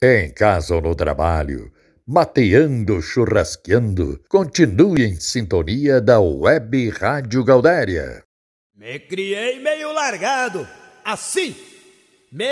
Em casa ou no trabalho, mateando, churrasqueando, continue em sintonia da Web Rádio Gaudéria. Me criei meio largado, assim.